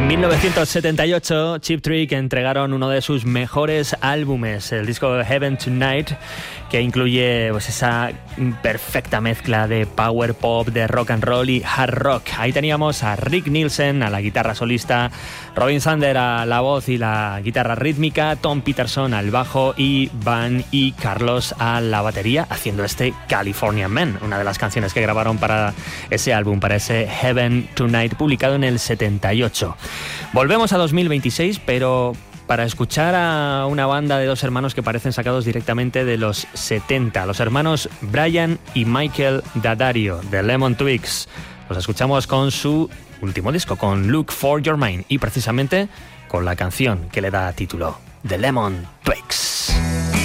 En 1978, Cheap Trick entregaron uno de sus mejores álbumes, el disco Heaven Tonight, que incluye pues esa perfecta mezcla de power pop, de rock and roll y hard rock. Ahí teníamos a Rick Nielsen a la guitarra solista, Robin Zander a la voz y la guitarra rítmica, Tom Peterson al bajo y Van y Carlos a la batería, haciendo este Californian Man, una de las canciones que grabaron para ese álbum, para ese Heaven Tonight, publicado en el 78. Volvemos a 2026, pero para escuchar a una banda de dos hermanos que parecen sacados directamente de los 70, los hermanos Brian y Michael Daddario, de Lemon Twigs. Los escuchamos con su último disco, con Look for Your Mind, y precisamente con la canción que le da título, The Lemon Twigs.